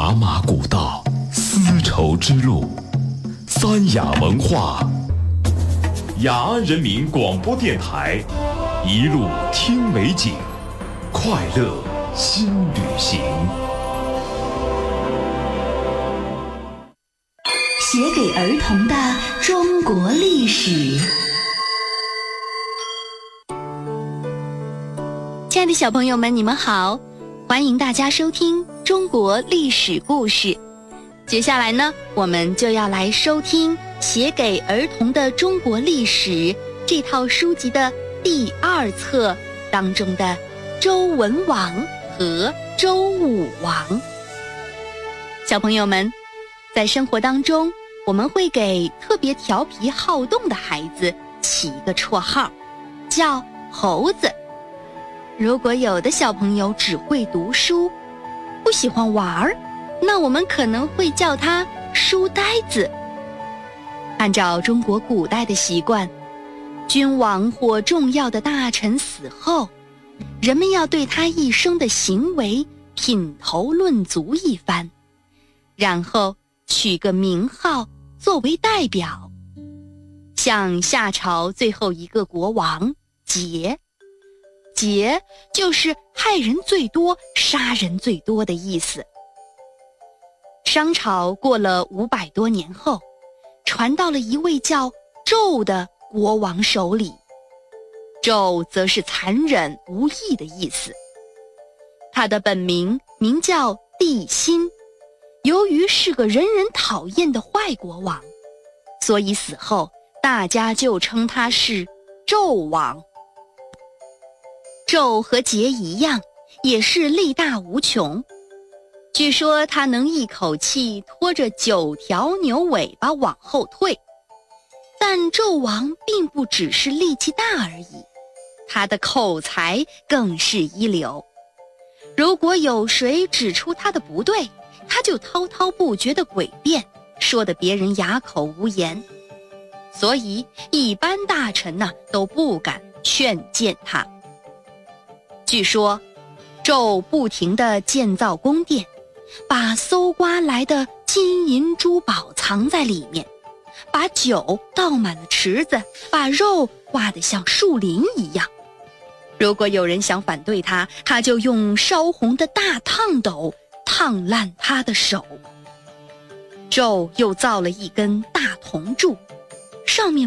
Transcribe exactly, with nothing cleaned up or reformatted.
茶马古道，丝绸之路，三雅文化，雅安人民广播电台，一路听美景，快乐新旅行。 写给儿童的中国历史。亲爱的小朋友们，你们好，欢迎大家收听中国历史故事。接下来呢，我们就要来收听写给儿童的中国历史这套书籍的第二册当中的周文王和周武王。小朋友们，在生活当中，我们会给特别调皮好动的孩子起一个绰号，叫猴子。如果有的小朋友只会读书，不喜欢玩儿，那我们可能会叫他书呆子。按照中国古代的习惯，君王或重要的大臣死后，人们要对他一生的行为品头论足一番，然后取个名号作为代表。像夏朝最后一个国王桀，桀就是害人最多、杀人最多的意思。商朝过了五百多年后，传到了一位叫纣的国王手里。纣则是残忍无义的意思。他的本名名叫帝辛，由于是个人人讨厌的坏国王，所以死后大家就称他是纣王。纣和桀一样，也是力大无穷。据说他能一口气拖着九条牛尾巴往后退。但纣王并不只是力气大而已，他的口才更是一流。如果有谁指出他的不对，他就滔滔不绝地诡辩，说得别人哑口无言。所以一般大臣呢、啊、都不敢劝谏他。据说纣不停地建造宫殿，把搜刮来的金银珠宝藏在里面，把酒倒满了池子，把肉挂得像树林一样。如果有人想反对他，他就用烧红的大烫斗烫烂他的手。纣又造了一根大铜柱，上面